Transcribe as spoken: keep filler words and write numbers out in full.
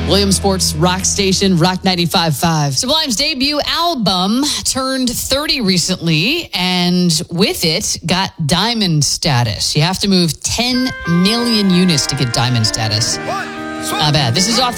William Sports Rock Station, Rock ninety-five point five. Sublime's debut album turned thirty recently, and with it, got diamond status. You have to move ten million units to get diamond status. Not bad. This is off the